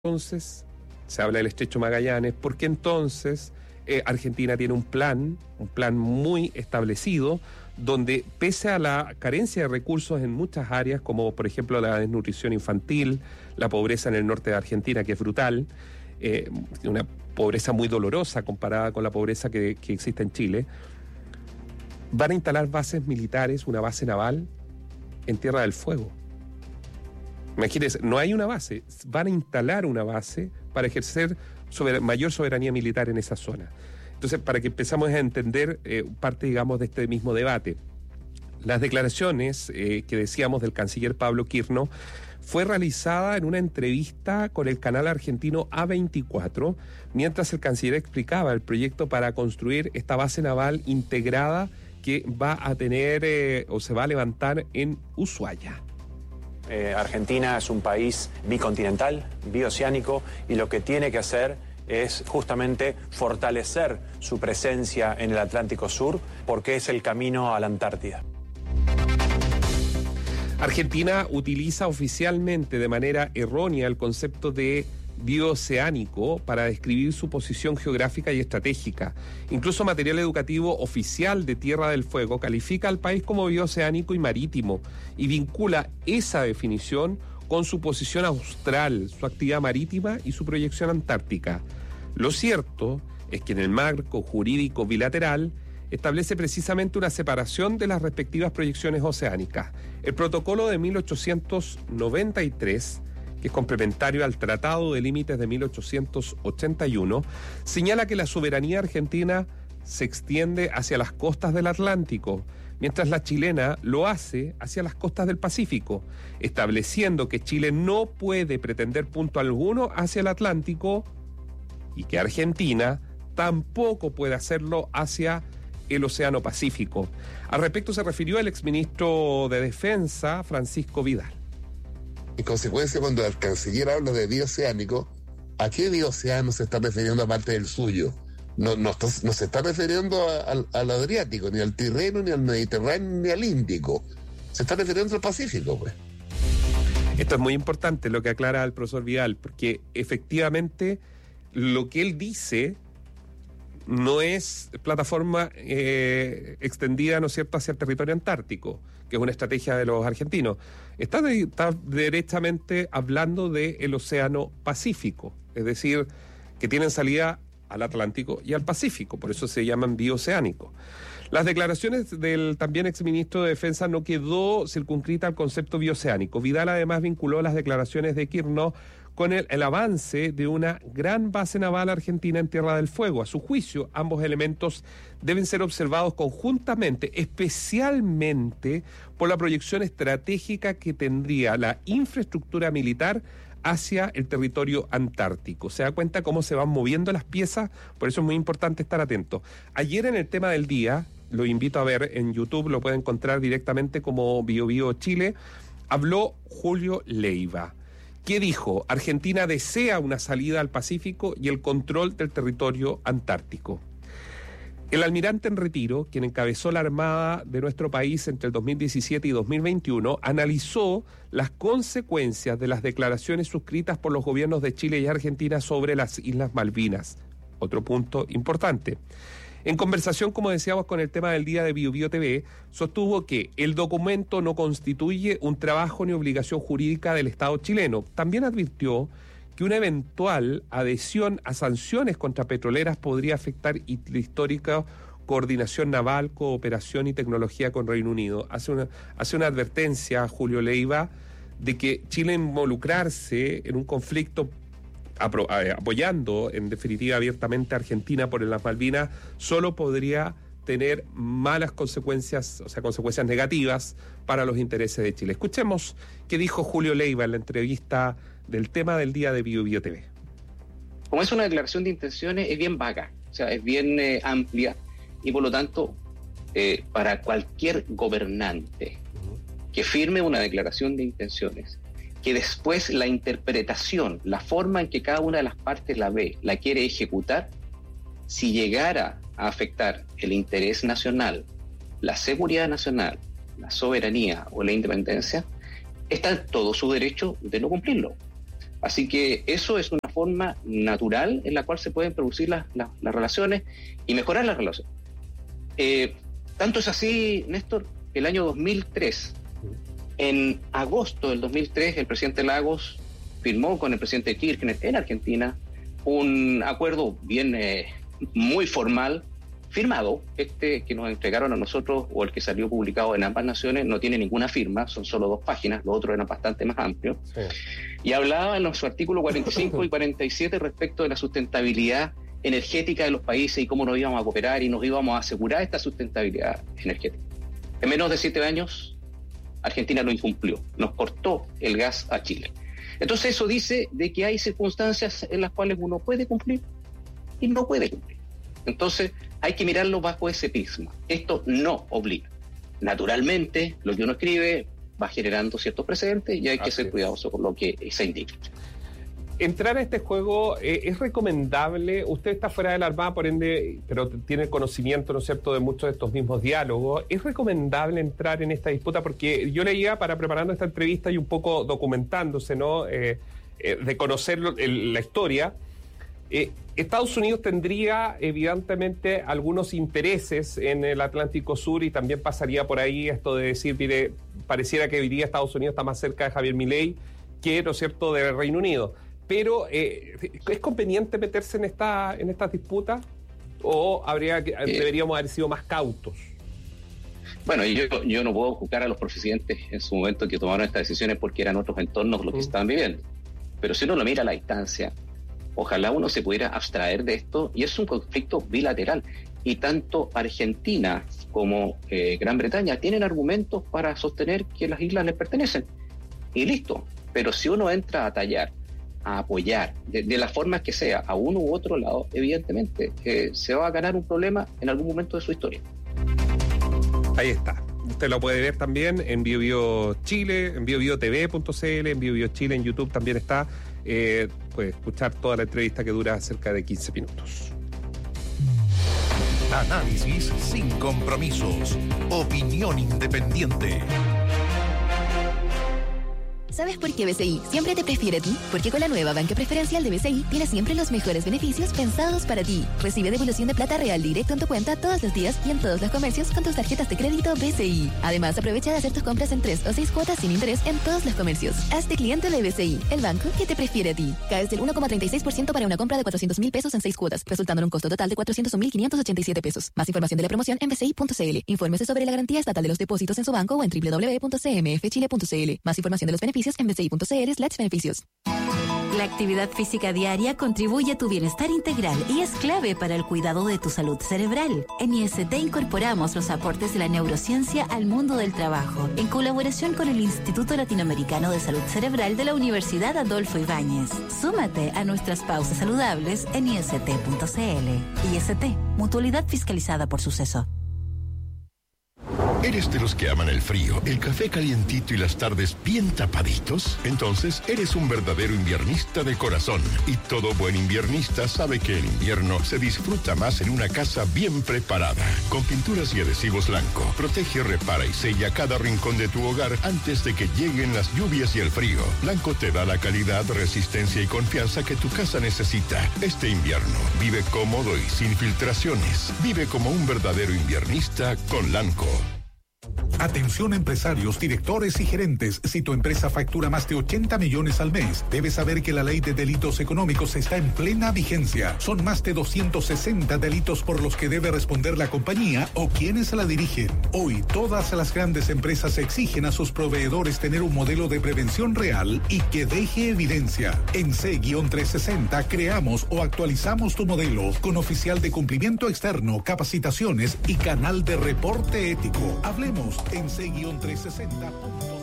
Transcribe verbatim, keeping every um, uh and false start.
entonces se habla del Estrecho Magallanes? ¿Por qué entonces eh, Argentina tiene un plan, un plan muy establecido, donde pese a la carencia de recursos en muchas áreas, como por ejemplo la desnutrición infantil, la pobreza en el norte de Argentina, que es brutal, eh, una pobreza muy dolorosa comparada con la pobreza que, que existe en Chile, van a instalar bases militares, una base naval en Tierra del Fuego? Imagínense, no hay una base, van a instalar una base para ejercer sober- mayor soberanía militar en esa zona. Entonces, para que empezamos a entender eh, parte, digamos, de este mismo debate, las declaraciones eh, que decíamos del canciller Pablo Quirno fue realizada en una entrevista con el canal argentino A veinticuatro, mientras el canciller explicaba el proyecto para construir esta base naval integrada que va a tener eh, o se va a levantar en Ushuaia. Eh, Argentina es un país bicontinental, bioceánico, y lo que tiene que hacer es justamente fortalecer su presencia en el Atlántico Sur, porque es el camino a la Antártida. Argentina utiliza oficialmente de manera errónea el concepto de bioceánico para describir su posición geográfica y estratégica. Incluso material educativo oficial de Tierra del Fuego califica al país como bioceánico y marítimo y vincula esa definición con su posición austral, su actividad marítima y su proyección antártica. Lo cierto es que en el marco jurídico bilateral establece precisamente una separación de las respectivas proyecciones oceánicas. El protocolo de mil ochocientos noventa y tres, que es complementario al Tratado de Límites de mil ochocientos ochenta y uno, señala que la soberanía argentina se extiende hacia las costas del Atlántico, mientras la chilena lo hace hacia las costas del Pacífico, estableciendo que Chile no puede pretender punto alguno hacia el Atlántico y que Argentina tampoco puede hacerlo hacia el Océano Pacífico. Al respecto se refirió el exministro de Defensa, Francisco Vidal. En consecuencia, cuando el canciller habla de bioceánico, ¿a qué bioceano se está refiriendo aparte del suyo? No, no, no se está refiriendo a, al, al Adriático, ni al Tirreno, ni al Mediterráneo, ni al Índico. Se está refiriendo al Pacífico, pues. Esto es muy importante lo que aclara el profesor Vidal, porque efectivamente lo que él dice no es plataforma eh, extendida, ¿no es cierto?, hacia el territorio antártico, que es una estrategia de los argentinos. Está, de, está derechamente hablando del Océano Pacífico, es decir, que tienen salida al Atlántico y al Pacífico, por eso se llaman bioceánicos. Las declaraciones del también exministro de Defensa no quedó circunscrita al concepto bioceánico. Vidal además vinculó las declaraciones de Quirno con el, el avance de una gran base naval argentina en Tierra del Fuego. A su juicio, ambos elementos deben ser observados conjuntamente, especialmente por la proyección estratégica que tendría la infraestructura militar hacia el territorio antártico. Se da cuenta cómo se van moviendo las piezas, por eso es muy importante estar atento. Ayer en el tema del día, lo invito a ver en YouTube, lo puede encontrar directamente como Bio Bio Chile, habló Julio Leiva. ¿Qué dijo? Argentina desea una salida al Pacífico y el control del territorio antártico. El almirante en retiro, quien encabezó la Armada de nuestro país entre el dos mil diecisiete y dos mil veintiuno, analizó las consecuencias de las declaraciones suscritas por los gobiernos de Chile y Argentina sobre las Islas Malvinas. Otro punto importante. En conversación, como decíamos, con el tema del día de Bio Bio T V, sostuvo que el documento no constituye un trabajo ni obligación jurídica del Estado chileno. También advirtió que una eventual adhesión a sanciones contra petroleras podría afectar la histórica coordinación naval, cooperación y tecnología con Reino Unido. Hace una, hace una advertencia, Julio Leiva, de que Chile involucrarse en un conflicto apro- apoyando en definitiva abiertamente a Argentina por las Malvinas solo podría tener malas consecuencias, o sea, consecuencias negativas para los intereses de Chile. Escuchemos qué dijo Julio Leiva en la entrevista del tema del día de Bio Bio T V. Como es una declaración de intenciones, es bien vaga, o sea, es bien eh, amplia, y por lo tanto, eh, para cualquier gobernante que firme una declaración de intenciones, que después la interpretación, la forma en que cada una de las partes la ve, la quiere ejecutar, si llegara a afectar el interés nacional, la seguridad nacional, la soberanía o la independencia, está en todo su derecho de no cumplirlo. Así que eso es una forma natural en la cual se pueden producir las, las, las relaciones y mejorar las relaciones. Eh, tanto es así, Néstor, el año dos mil tres, en agosto del dos mil tres, el presidente Lagos firmó con el presidente Kirchner en Argentina un acuerdo bien eh, muy formal, firmado. Este que nos entregaron a nosotros, o el que salió publicado en ambas naciones, no tiene ninguna firma, son solo dos páginas, los otros eran bastante más amplios. Sí. Y hablaba en su artículo cuarenta y cinco y cuarenta y siete respecto de la sustentabilidad energética de los países y cómo nos íbamos a cooperar y nos íbamos a asegurar esta sustentabilidad energética. En menos de siete años, Argentina lo incumplió, nos cortó el gas a Chile. Entonces eso dice de que hay circunstancias en las cuales uno puede cumplir y no puede cumplir. Entonces hay que mirarlo bajo ese prisma. Esto no obliga. Naturalmente, lo que uno escribe va generando ciertos precedentes y hay que Así ser cuidadoso con lo que se indica. Entrar a este juego eh, es recomendable. Usted está fuera de la Armada, por ende, pero tiene conocimiento, ¿no es cierto?, de muchos de estos mismos diálogos. ¿Es recomendable entrar en esta disputa? Porque yo leía, para preparando esta entrevista y un poco documentándose, ¿no?, eh, eh, de conocer el, la historia, eh, Estados Unidos tendría evidentemente algunos intereses en el Atlántico Sur y también pasaría por ahí esto de decir, mire, pareciera que hoy día Estados Unidos está más cerca de Javier Milei que, ¿no es cierto?, del Reino Unido. Pero, eh, ¿es conveniente meterse en esta en estas disputas o habría que, eh, deberíamos haber sido más cautos? Bueno, yo, yo no puedo juzgar a los presidentes en su momento que tomaron estas decisiones porque eran otros entornos los que mm. estaban viviendo. Pero si uno lo mira a la distancia, ojalá uno se pudiera abstraer de esto, y es un conflicto bilateral. Y tanto Argentina como eh, Gran Bretaña tienen argumentos para sostener que las islas les pertenecen. Y listo. Pero si uno entra a tallar, a apoyar, de, de las formas que sea, a uno u otro lado, evidentemente eh, se va a ganar un problema en algún momento de su historia. Ahí está. Usted lo puede ver también en Bio Bio Chile, en bio bio t v punto c l, en Bio Bio Chile, en YouTube también está. Eh, puede escuchar toda la entrevista que dura cerca de quince minutos. Análisis sin compromisos. Opinión independiente. ¿Sabes por qué B C I siempre te prefiere a ti? Porque con la nueva banca preferencial de B C I tienes siempre los mejores beneficios pensados para ti. Recibe devolución de plata real directo en tu cuenta todos los días y en todos los comercios con tus tarjetas de crédito B C I. Además, aprovecha de hacer tus compras en tres o seis cuotas sin interés en todos los comercios. Hazte cliente de B C I, el banco que te prefiere a ti. Caes del uno coma treinta y seis por ciento para una compra de cuatrocientos mil pesos en seis cuotas, resultando en un costo total de cuatrocientos mil quinientos ochenta y siete pesos. Más información de la promoción en b c i punto c l. Infórmese sobre la garantía estatal de los depósitos en su banco o en doble u doble u doble u punto c m f chile punto c l. Más información de los beneficios en b c i punto c l slash beneficios. La actividad física diaria contribuye a tu bienestar integral y es clave para el cuidado de tu salud cerebral. En I S T incorporamos los aportes de la neurociencia al mundo del trabajo, en colaboración con el Instituto Latinoamericano de Salud Cerebral de la Universidad Adolfo Ibáñez. Súmate a nuestras pausas saludables en i s t punto c l. I S T, mutualidad fiscalizada por Suceso. ¿Eres de los que aman el frío, el café calientito y las tardes bien tapaditos? Entonces eres un verdadero inviernista de corazón. Y todo buen inviernista sabe que el invierno se disfruta más en una casa bien preparada. Con pinturas y adhesivos Lanco, protege, repara y sella cada rincón de tu hogar antes de que lleguen las lluvias y el frío. Lanco te da la calidad, resistencia y confianza que tu casa necesita. Este invierno, vive cómodo y sin filtraciones. Vive como un verdadero inviernista con Lanco. Atención empresarios, directores y gerentes. Si tu empresa factura más de ochenta millones al mes, debes saber que la ley de delitos económicos está en plena vigencia. Son más de doscientos sesenta delitos por los que debe responder la compañía o quienes la dirigen. Hoy, todas las grandes empresas exigen a sus proveedores tener un modelo de prevención real y que deje evidencia. En C trescientos sesenta creamos o actualizamos tu modelo con oficial de cumplimiento externo, capacitaciones y canal de reporte ético. Hablemos en C trescientos sesenta punto